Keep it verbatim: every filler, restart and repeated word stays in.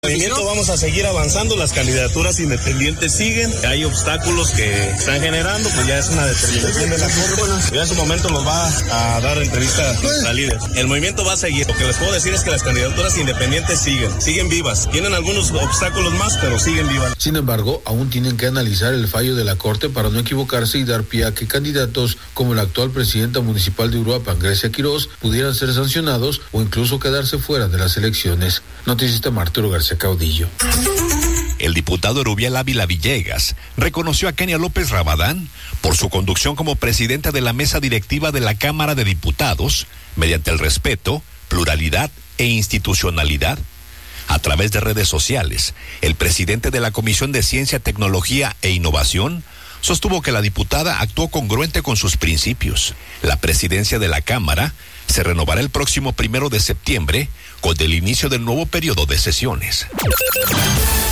Movimiento vamos a seguir avanzando, las candidaturas independientes siguen, hay obstáculos que están generando, pues ya es una determinación de la Corte, ya en su momento nos va a dar entrevista a líder. El movimiento va a seguir, lo que les puedo decir es que las candidaturas independientes siguen, siguen vivas, tienen algunos obstáculos más, pero siguen vivas. Sin embargo, aún tienen que analizar el fallo de la Corte para no equivocarse y dar pie a que candidatos como la actual presidenta municipal de Uruapan, Grecia Quiroz, pudieran ser sancionados o incluso quedarse fuera de las elecciones. Noticista Arturo García Caudillo. El diputado Erubiel Ávila Villegas reconoció a Kenia López Rabadán por su conducción como presidenta de la mesa directiva de la Cámara de Diputados, mediante el respeto, pluralidad e institucionalidad. A través de redes sociales, el presidente de la Comisión de Ciencia, Tecnología e Innovación sostuvo que la diputada actuó congruente con sus principios. La presidencia de la Cámara se renovará el próximo primero de septiembre con el inicio del nuevo periodo de sesiones.